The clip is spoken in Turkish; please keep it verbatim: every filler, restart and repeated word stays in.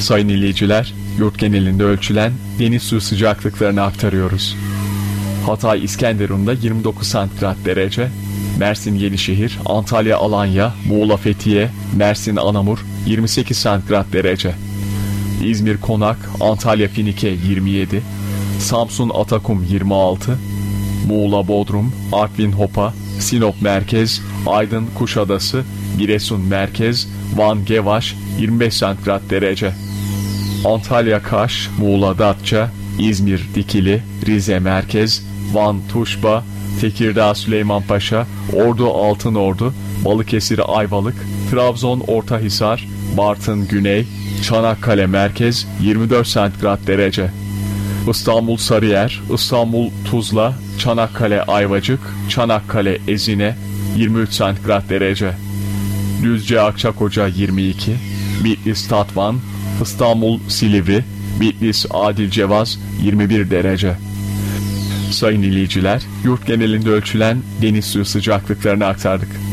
Sayın dinleyiciler, yurt genelinde ölçülen deniz suyu sıcaklıklarını aktarıyoruz. Hatay İskenderun'da yirmi dokuz santigrat derece, Mersin Yenişehir, Antalya Alanya, Muğla Fethiye, Mersin Anamur yirmi sekiz santigrat derece, İzmir Konak, Antalya Finike yirmi yedi, Samsun Atakum yirmi altı, Muğla Bodrum, Artvin Hopa, Sinop Merkez, Aydın Kuşadası, Giresun Merkez, Van Gevaş yirmi beş santigrat derece, Antalya Kaş, Muğla Datça, İzmir Dikili, Rize Merkez, Van Tuşba, Tekirdağ Süleymanpaşa, Ordu Altınordu, Balıkesir Ayvalık, Trabzon Ortahisar, Bartın Güney, Çanakkale Merkez yirmi dört santigrat derece, İstanbul Sarıyer, İstanbul Tuzla, Çanakkale Ayvacık, Çanakkale Ezine yirmi üç santigrat derece, Düzce Akçakoca yirmi iki, Bitlis Tatvan, İstanbul Silivri, Bitlis Adilcevaz yirmi bir derece. Sayın dinleyiciler, yurt genelinde ölçülen deniz suyu sıcaklıklarını aktardık.